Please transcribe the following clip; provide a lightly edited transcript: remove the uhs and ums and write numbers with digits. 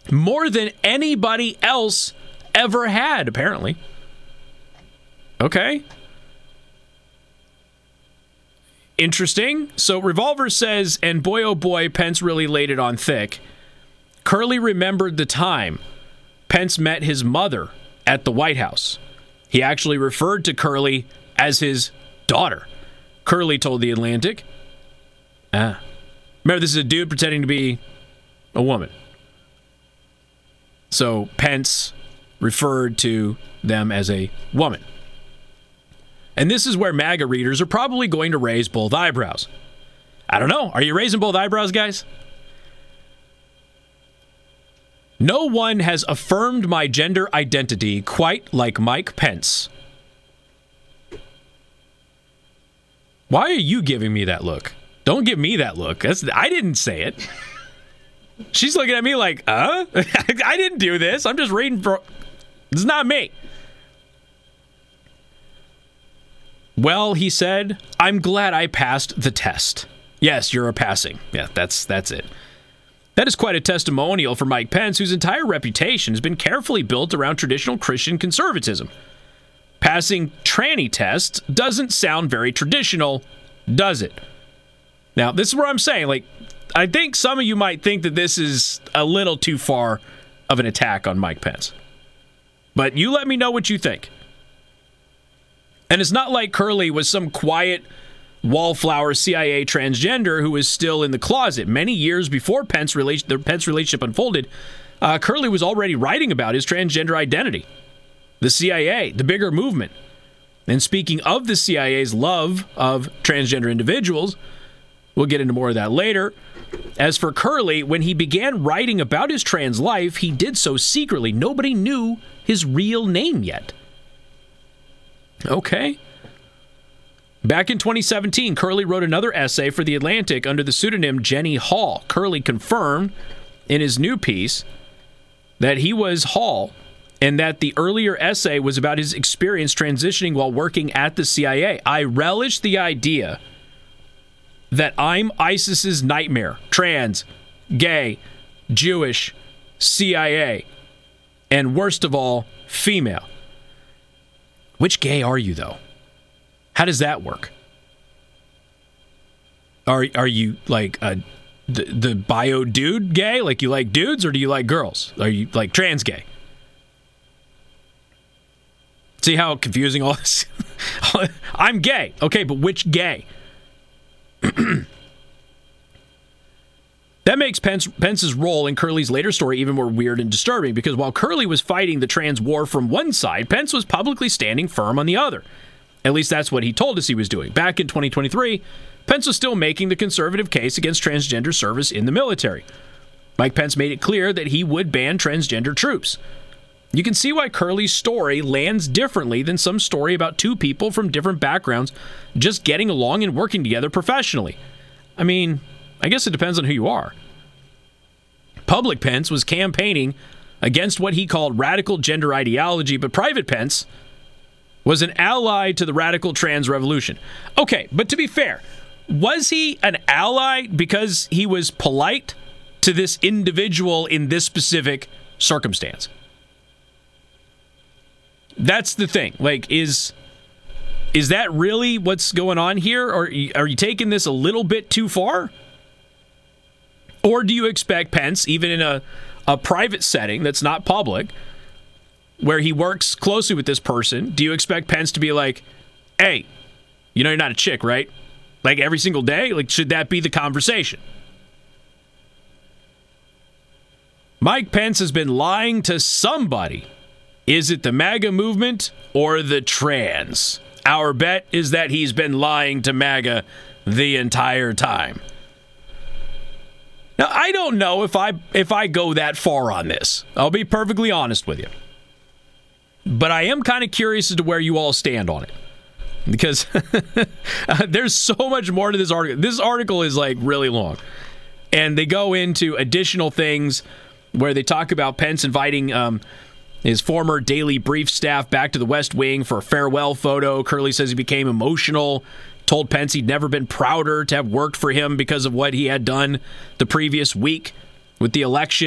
More than anybody else ever had, apparently. Okay. Interesting. So Revolver says, and boy oh boy, Pence really laid it on thick. Curley remembered the time Pence met his mother at the White House. He actually referred to Curley as his daughter. Curley told The Atlantic. Remember, this is a dude pretending to be a woman. So Pence referred to them as a woman. And this is where MAGA readers are probably going to raise both eyebrows. I don't know. Are you raising both eyebrows, guys? No one has affirmed my gender identity quite like Mike Pence. Why are you giving me that look? Don't give me that look. I didn't say it. She's looking at me like, I didn't do this. I'm just reading for... It's not me. Well, he said, I'm glad I passed the test. Yes, you're a passing. Yeah, that's it. That is quite a testimonial for Mike Pence, whose entire reputation has been carefully built around traditional Christian conservatism. Passing tranny tests doesn't sound very traditional, does it? Now, this is where I'm saying, like, I think some of you might think that this is a little too far of an attack on Mike Pence. But you let me know what you think. And it's not like Curley was some quiet wallflower CIA transgender who was still in the closet. Many years before the Pence relationship unfolded, Curley was already writing about his transgender identity. The CIA, the bigger movement. And speaking of the CIA's love of transgender individuals, we'll get into more of that later. As for Curley, when he began writing about his trans life, he did so secretly. Nobody knew his real name yet. Okay. Back in 2017, Curley wrote another essay for The Atlantic under the pseudonym Jenny Hall. Curley confirmed in his new piece that he was Hall and that the earlier essay was about his experience transitioning while working at the CIA. I relish the idea that I'm ISIS's nightmare, trans, gay, Jewish, CIA, and worst of all, female. Which gay are you, though? How does that work? Are you like the bio dude gay? Like you like dudes, or do you like girls? Are you like trans gay? See how confusing all this? I'm gay. Okay, but which gay? That makes Pence's role in Curley's later story even more weird and disturbing, because while Curley was fighting the trans war from one side, Pence was publicly standing firm on the other. At least that's what he told us he was doing. Back in 2023, Pence was still making the conservative case against transgender service in the military. Mike Pence made it clear that he would ban transgender troops. You can see why Curley's story lands differently than some story about two people from different backgrounds just getting along and working together professionally. I mean, I guess it depends on who you are. Public Pence was campaigning against what he called radical gender ideology, but private Pence was an ally to the radical trans revolution. Okay, but to be fair, was he an ally because he was polite to this individual in this specific circumstance? That's the thing. Like, is that really what's going on here? Or are you taking this a little bit too far? Or do you expect Pence, even in a private setting that's not public, where he works closely with this person, do you expect Pence to be like, hey, you know you're not a chick, right? Like every single day? Like, should that be the conversation? Mike Pence has been lying to somebody. Is it the MAGA movement or the trans? Our bet is that he's been lying to MAGA the entire time. Now, I don't know if I go that far on this. I'll be perfectly honest with you. But I am kind of curious as to where you all stand on it. Because there's so much more to this article. This article is like really long. And they go into additional things where they talk about Pence inviting his former Daily Brief staff back to the West Wing for a farewell photo. Curley says he became emotional, told Pence he'd never been prouder to have worked for him because of what he had done the previous week with the election.